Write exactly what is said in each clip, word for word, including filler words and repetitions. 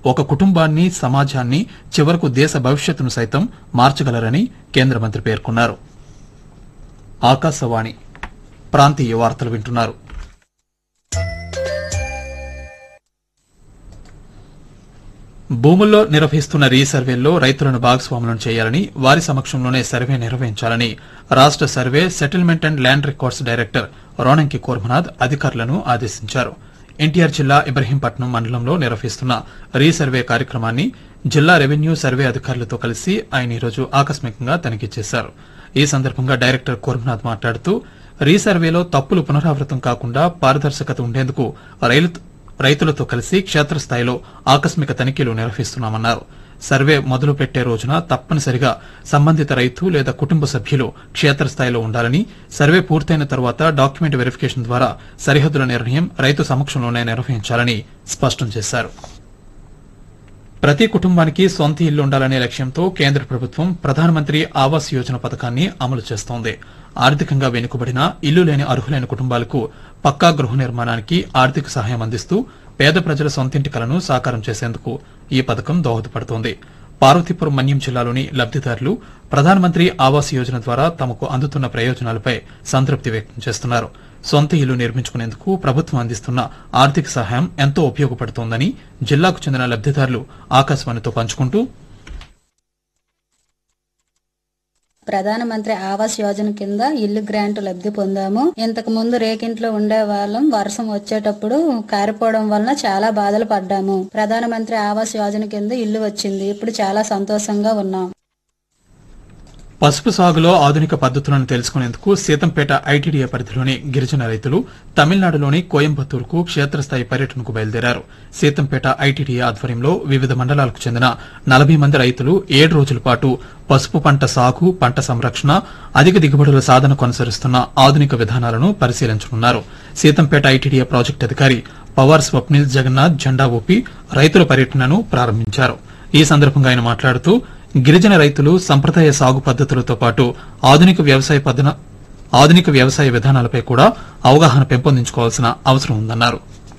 ఒక కుటుంబాన్ని సమాజాన్ని చివరకు దేశ భవిష్యత్తును సైతం మార్చగలరని కేంద్ర మంత్రి పేర్కొన్నారు. ఆకాశవాణి ప్రాంతీయ వార్తలు వింటున్నారు. భూముల్లో నిర్వహిస్తున్న రీసర్వేల్లో రైతులను భాగస్వాములను చేయాలని, వారి సమక్షంలోనే సర్వే నిర్వహించాలని రాష్ట survey, settlement and land records director Ronanki Kormanath అధికారులను ఆదేశించారు. ఎన్టీఆర్ జిల్లా ఇబ్రహీంపట్నం మండలంలో నిర్వహిస్తున్న రీసర్వే కార్యక్రమాన్ని జిల్లా రెవెన్యూ సర్వే అధికారులతో కలిసి ఆయన ఈరోజు ఆకస్మికంగా తనిఖీ చేశారు. ఈ సందర్భంగా డైరెక్టర్ కోర్మనాథ్ మాట్లాడుతూ రీసర్వేలో తప్పులు పునరావృతం కాకుండా పారదర్శకత ఉండేందుకు రైతులతో కలిసి క్షేత్రస్థాయిలో ఆకస్మిక తనిఖీలు నిర్వహిస్తున్నామన్నారు. సర్వే మొదలు పెట్టే రోజున తప్పనిసరిగా సంబంధిత రైతు లేదా కుటుంబ సభ్యులు క్షేత్రస్థాయిలో ఉండాలని, సర్వే పూర్తయిన తర్వాత డాక్యుమెంట్ వెరిఫికేషన్ ద్వారా సరిహద్దుల నిర్ణయం రైతు సమక్షంలోనే నిర్వహించాలని స్పష్టం చేశారు. ప్రతి కుటుంబానికి సొంత ఇల్లు ఉండాలనే లక్ష్యంతో కేంద్ర ప్రభుత్వం ప్రధానమంత్రి ఆవాస్ యోజన పథకాన్ని అమలు చేస్తోంది. ఆర్థికంగా వెనుకబడిన ఇల్లు లేని అర్హులైన కుటుంబాలకు పక్కా గృహ నిర్మాణానికి ఆర్థిక సహాయం అందిస్తూ పేద ప్రజల సొంతింటి కలను సాకారం చేసేందుకు ఈ పథకం దోహదపడుతోంది. పార్వతీపురం మన్యం జిల్లాలోని లబ్దిదారులు ప్రధానమంత్రి ఆవాస్ యోజన ద్వారా తమకు అందుతున్న ప్రయోజనాలపై సంతృప్తి వ్యక్తం చేస్తున్నారు. సొంత ఇల్లు నిర్మించుకునేందుకు ప్రభుత్వం అందిస్తున్న ఆర్థిక సహాయం ఎంతో ఉపయోగపడుతోందని జిల్లాకు చెందిన లబ్దిదారులు ఆకాశవాణితో పంచుకుంటూ, ప్రధానమంత్రి ఆవాస్ యోజన కింద ఇల్లు గ్రాంట్ లబ్ధి పొందాము. ఇంతకు ముందు రేకింట్లో ఉండే వాళ్ళం వర్షం వచ్చేటప్పుడు కారిపోవడం వలన చాలా బాధలు పడ్డాము. ప్రధానమంత్రి ఆవాస్ యోజన కింద ఇల్లు వచ్చింది. ఇప్పుడు చాలా సంతోషంగా ఉన్నాం. పసుపు సాగులో ఆధునిక పద్దతులను తెలుసుకునేందుకు సీతంపేట ఐటీడీఏ పరిధిలోని గిరిజన రైతులు తమిళనాడులోని కోయంబత్తూరుకు క్షేత్రస్థాయి పర్యటనకు బయలుదేరారు. సీతంపేట ఐటీడీఏ ఆధ్వర్యంలో వివిధ మండలాలకు చెందిన నలభై మంది రైతులు ఏడు రోజుల పాటు పసుపు పంట సాగు, పంట సంరక్షణ, అధిక దిగుబడుల సాధన కొనసాగిస్తున్న ఆధునిక విధానాలను పరిశీలించనున్నారు. సీతంపేట ఐటీడీఏ ప్రాజెక్టు అధికారి పవార్ స్వప్నిల్ జగన్నాథ్ జెండా ఊపి రైతుల పర్యటనను ప్రారంభించారు. ఈ సందర్భంగా ఆయన మాట్లాడుతూ గిరిజన రైతులు సంప్రదాయ సాగు పద్దతులతో పాటు ఆధునిక వ్యవసాయ ఆధునిక వ్యవసాయ విధానాలపై కూడా అవగాహన పెంపొందించుకోవాల్సిన అవసరం ఉందన్నారు.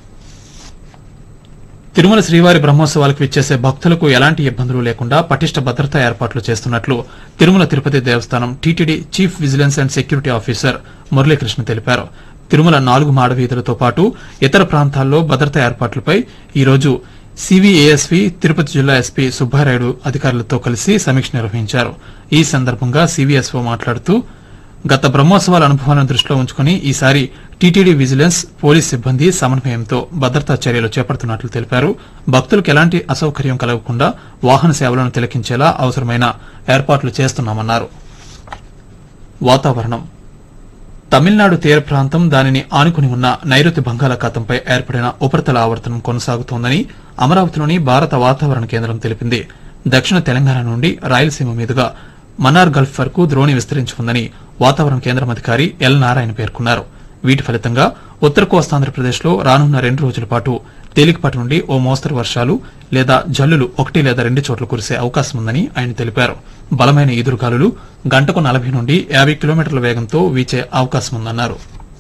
తిరుమల శ్రీవారి బ్రహ్మోత్సవాలకు విచ్చేసే భక్తులకు ఎలాంటి ఇబ్బందులు లేకుండా పటిష్ట భద్రతా ఏర్పాట్లు చేస్తున్నట్లు తిరుమల తిరుపతి దేవస్థానం TTD chief vigilance and security officer Muralikrishna తెలిపారు. తిరుమల నాలుగు మాడవీధులతో పాటు ఇతర ప్రాంతాల్లో భద్రతా ఏర్పాట్లపై ఈరోజు సీవీఏఎస్వీ తిరుపతి జిల్లా ఎస్పీ సుబ్బారాయుడు అధికారులతో కలిసి సమీక్ష నిర్వహించారు. ఈ సందర్భంగా సీవీఎస్ఓ మాట్లాడుతూ గత బ్రహ్మోత్సవాల అనుభవాలను దృష్టిలో ఉంచుకుని ఈసారి టీటీడీ విజిలెన్స్, పోలీస్ సిబ్బంది సమన్వయంతో భద్రతా చర్యలు చేపడుతున్నట్లు తెలిపారు. భక్తులకు ఎలాంటి అసౌకర్యం కలగకుండా వాహన సేవలను తిలకించేలా అవసరమైన ఏర్పాట్లు చేస్తున్నామన్నారు. వాతావరణం. తమిళనాడు తీర ప్రాంతం, దానిని ఆనుకుని ఉన్న నైరుతి బంగాళాఖాతంపై ఏర్పడిన ఉపరితల ఆవర్తనం కొనసాగుతోందని అమరావతిలోని భారత వాతావరణ కేంద్రం తెలిపింది. దక్షిణ తెలంగాణ నుండి రాయలసీమ మీదుగా మన్నార్ గల్ఫ్ వరకు ద్రోణి విస్తరించి ఉందని వాతావరణ కేంద్రం అధికారి ఎల్ నారాయణ పేర్కొన్నారు. వీటి ఫలితంగా ఉత్తర కోస్తాంధ్రప్రదేశ్లో రానున్న రెండు రోజుల పాటు తేలికపాటి నుండి ఓ మోస్తరు వర్షాలు లేదా జల్లులు ఒకటి లేదా రెండు చోట్ల కురిసే అవకాశం ఉందని ఆయన తెలిపారు. బలమైన ఈదురుగాలులు గంటకు నలభై నుండి యాభై కిలోమీటర్ల వేగంతో వీచే అవకాశం ఉందన్నారు.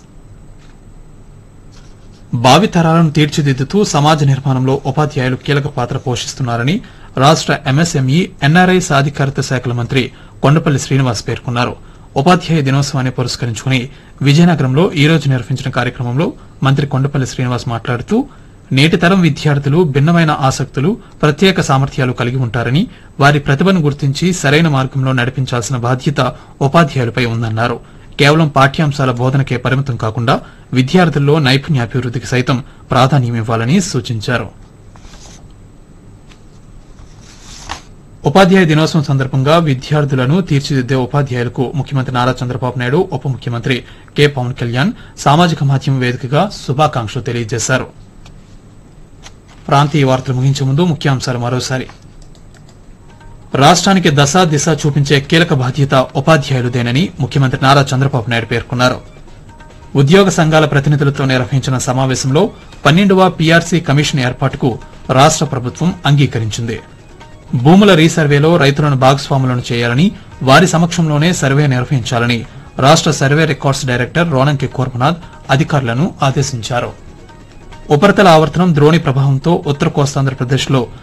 భావితరాలను తీర్చిదిద్దుతూ సమాజ నిర్మాణంలో ఉపాధ్యాయులు కీలక పాత్ర పోషిస్తున్నారని రాష్ట ఎంఎస్ఎంఈ, ఎన్ఆర్ఐ సాధికారత శాఖల మంత్రి కొండపల్లి శ్రీనివాస్ పేర్కొన్నారు. ఉపాధ్యాయ దినోత్సవాన్ని పురస్కరించుకుని విజయనగరంలో ఈ రోజు నిర్వహించిన కార్యక్రమంలో మంత్రి కొండపల్లి శ్రీనివాస్ మాట్లాడుతూ నేటి తరం విద్యార్థులు భిన్నమైన ఆసక్తులు, ప్రత్యేక సామర్థ్యాలు కలిగి ఉంటారని, వారి ప్రతిభను గుర్తించి సరైన మార్గంలో నడిపించాల్సిన బాధ్యత ఉపాధ్యాయులపై ఉందన్నారు. కేవలం పాఠ్యాంశాల బోధనకే పరిమితం కాకుండా విద్యార్థుల్లో నైపుణ్యాభివృద్దికి సైతం ప్రాధాన్యమివ్వాలని సూచించారు. ఉపాధ్యాయ దినోత్సవం సందర్భంగా విద్యార్థులను తీర్చిదిద్దే ఉపాధ్యాయులకు ముఖ్యమంత్రి నారా చంద్రబాబు నాయుడు, ఉప ముఖ్యమంత్రి కె పవన్ కళ్యాణ్ సామాజిక మాధ్యమం వేదికగా శుభాకాంక్షలు తెలియజేశారు. ప్రాంతీయ వార్తలు ముగించే ముందు ముఖ్యాంశాలు మరోసారి. రాష్ట్రానికి దశ దిశ చూపించే కీలక బాధ్యత ఉపాధ్యాయులదేనని ముఖ్యమంత్రి నారా చంద్రబాబు నాయుడు పేర్కొన్నారు. ఉద్యోగ సంఘాల ప్రతినిధులతో నిర్వహించిన సమావేశంలో పన్నెండవ పీఆర్సీ కమిషన్ ఏర్పాటుకు రాష్ట ప్రభుత్వం అంగీకరించింది. భూముల రీసర్వేలో రైతులను భాగస్వాములను చేయాలని, వారి సమక్షంలోనే సర్వే నిర్వహించాలని రాష్ట survey records director Ronanki Kormanath అధికారులను ఆదేశించారు. ఉపరితల ఆవర్తనం ద్రోణి ప్రభావంతో ఉత్తర కోస్తాంధ్రప్రదేశ్లో